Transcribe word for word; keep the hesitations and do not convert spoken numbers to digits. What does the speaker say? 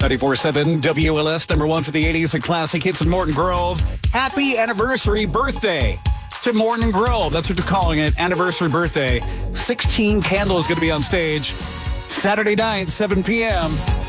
ninety-four seven W L S, number one for the eighties and classic hits in Morton Grove. Happy anniversary birthday to Morton Grove. That's what they're calling it, anniversary birthday. sixteen Candles going to be on stage Saturday night, seven p.m.